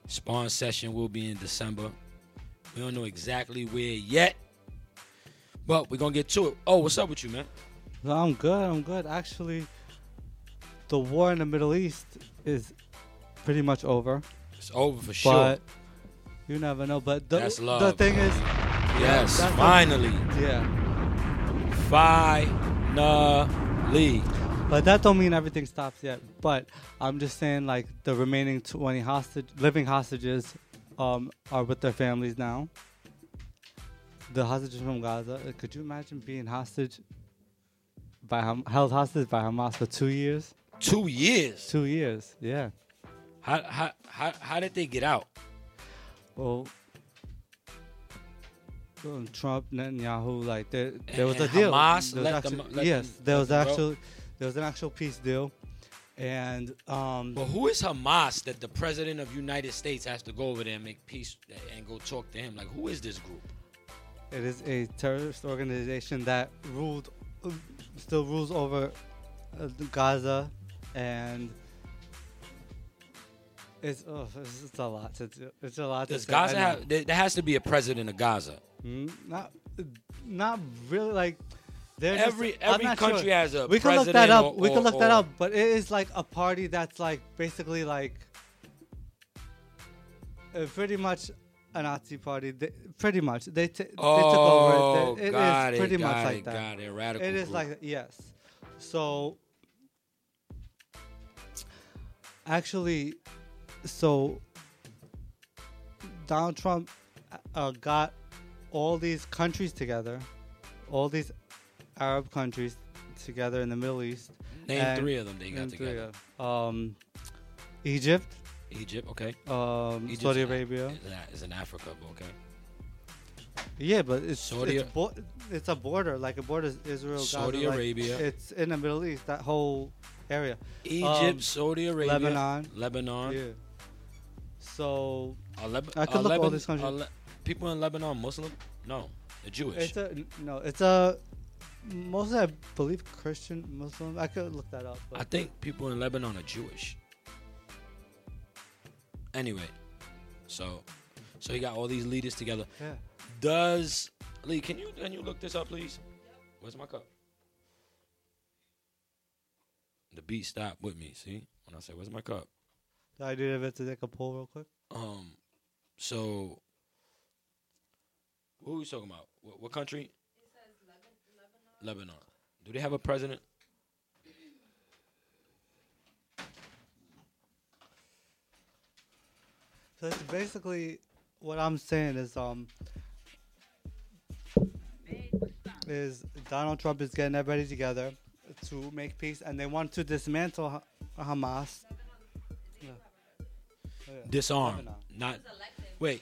Spawn session will be in December. We don't know exactly where yet, but we're going to get to it. Oh, what's up with you, man? No, I'm good. Actually, the war in the Middle East is pretty much over. It's over for sure. But you never know. But That's love. the thing is... Yes, finally. Finally. But that don't mean everything stops yet. But I'm just saying, like, the remaining 20 living hostages are with their families now. The hostages from Gaza. Could you imagine being held hostage by Hamas for 2 years? 2 years? 2 years, yeah. How did they get out? Well, Trump, Netanyahu, like there was a deal. Hamas there was an actual peace deal, and But who is Hamas that the president of the United States has to go over there and make peace and go talk to him? Like, who is this group? It is a terrorist organization that still rules over Gaza, and it's a lot to do. It's a lot. Does Gaza have? There has to be a president of Gaza. Not really. Like every country has a. We can look that up. We can look that up. But it is like a party that's like basically like pretty much a Nazi party. Pretty much they took over. It is pretty much like that. Got it. Radical. It is group. like that. Yes. So actually, Donald Trump got all these countries together, all these Arab countries together in the Middle East. Name three of them they got together. Egypt. Egypt, okay. Saudi Arabia. Is in Africa, okay. Yeah, but it's a border, like a border Israel, Saudi Gaza, Arabia. Like, it's in the Middle East, that whole area. Egypt, Saudi Arabia, Lebanon. Yeah. So I could look all these countries. People in Lebanon Muslim? No, they're Jewish. It's a mostly, I believe, Christian Muslim. I could look that up. I think people in Lebanon are Jewish. Anyway, so you got all these leaders together. Yeah. Does Lee? Can you look this up, please? Where's my cup? The beat stopped with me. See when I say where's my cup? The idea of it to take a poll real quick. So what are we talking about? What country? It says Lebanon. Do they have a president? So it's basically what I'm saying is Donald Trump is getting everybody together to make peace, and they want to dismantle Hamas. Disarm, not wait.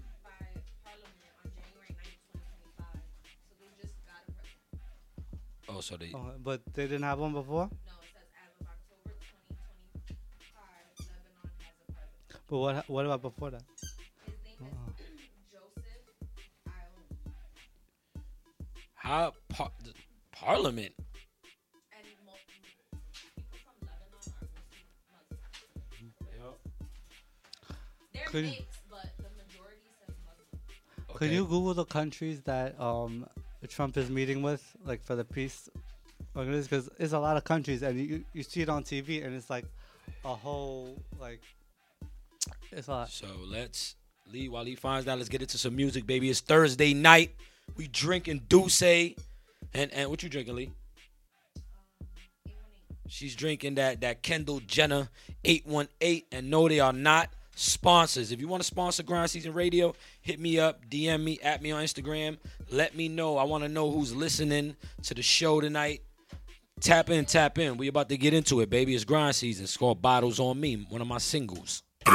Oh, so they. But they didn't have one before. No, it says as of October 2025, Lebanon has a president. But what about before that? His name is Joseph Aoun. How Parliament? And people from Lebanon are Muslim. They're mixed, but the majority says Muslim. Okay. Could you Google the countries that Trump is meeting with, like for the peace organization? Because there's a lot of countries, and you see it on TV, and it's like a whole like it's a lot. So Lee, while he finds that, let's get into some music, baby. It's Thursday night. We drinking Douce. And what you drinking, Lee? 818. She's drinking that Kendall Jenner 818. And no, they are not sponsors. If you want to sponsor Grind Season Radio, hit me up, DM me, at me on Instagram. Let me know. I want to know who's listening to the show tonight. Tap in. We about to get into it, baby. It's Grind Season. It's called Bottles on Me, one of my singles.